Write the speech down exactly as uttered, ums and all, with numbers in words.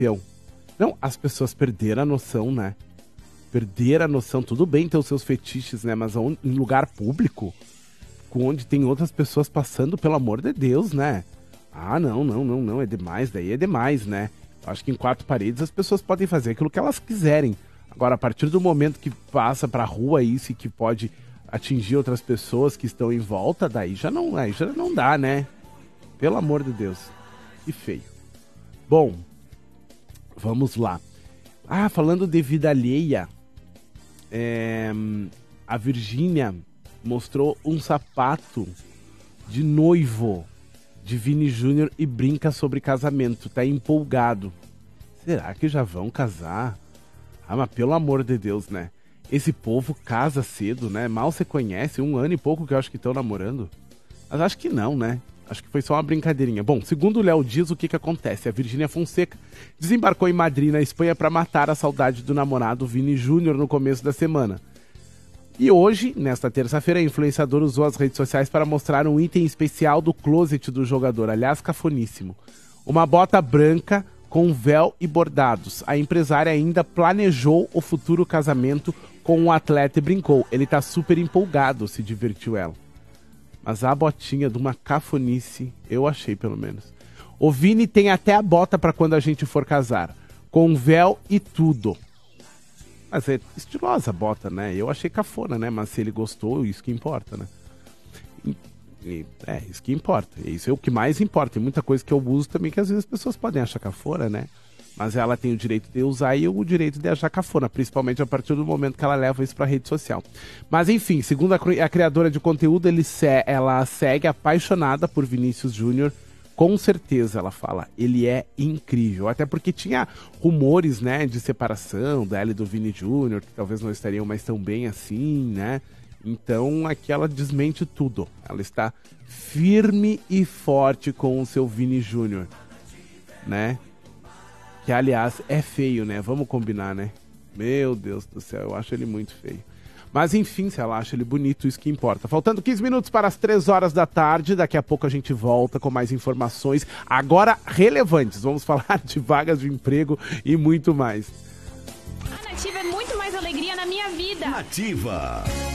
Então, não, as pessoas perderam a noção, né? Perderam a noção. Tudo bem ter os seus fetiches, né? Mas em lugar público, onde tem outras pessoas passando, pelo amor de Deus, né? Ah, não, não, não, não, é demais, daí é demais, né? Eu acho que em quatro paredes as pessoas podem fazer aquilo que elas quiserem. Agora, a partir do momento que passa pra rua isso e que pode atingir outras pessoas que estão em volta, daí já não, aí já não dá, né? Pelo amor de Deus. Que feio. Bom, vamos lá. Ah, falando de vida alheia, é, a Virgínia mostrou um sapato de noivo de Vini Júnior e brinca sobre casamento. Tá empolgado. Será que já vão casar? Ah, mas pelo amor de Deus, né? Esse povo casa cedo, né? Mal se conhece, um ano e pouco que eu acho que estão namorando. Mas acho que não, né? Acho que foi só uma brincadeirinha. Bom, segundo o Léo Dias, o que que acontece? A Virgínia Fonseca desembarcou em Madrid, na Espanha, para matar a saudade do namorado Vini Júnior no começo da semana. E hoje, nesta terça-feira, a influenciadora usou as redes sociais para mostrar um item especial do closet do jogador, aliás, cafoníssimo. Uma bota branca com véu e bordados. A empresária ainda planejou o futuro casamento com o atleta e brincou. Ele tá super empolgado, se divertiu ela. Mas a botinha de uma cafonice, eu achei pelo menos. O Vini tem até a bota para quando a gente for casar, com véu e tudo. Mas é estilosa a bota, né? Eu achei cafona, né? Mas se ele gostou, isso que importa, né? E, e, é, isso que importa. Isso é o que mais importa. Tem muita coisa que eu uso também que às vezes as pessoas podem achar cafona, né? Mas ela tem o direito de usar e eu o direito de achar cafona, principalmente a partir do momento que ela leva isso pra rede social. Mas enfim, segundo a, a criadora de conteúdo, ele se, ela segue apaixonada por Vinícius Júnior. Com certeza, ela fala, ele é incrível. Até porque tinha rumores, né, de separação dela e do Vini Júnior, que talvez não estariam mais tão bem assim, né? Então, aqui ela desmente tudo. Ela está firme e forte com o seu Vini Júnior, né? Que, aliás, é feio, né? Vamos combinar, né? Meu Deus do céu, eu acho ele muito feio. Mas enfim, se ela acha ele bonito, isso que importa. Faltando quinze minutos para as três horas da tarde, daqui a pouco a gente volta com mais informações, agora relevantes. Vamos falar de vagas de emprego e muito mais. A Nativa é muito mais alegria na minha vida. Nativa.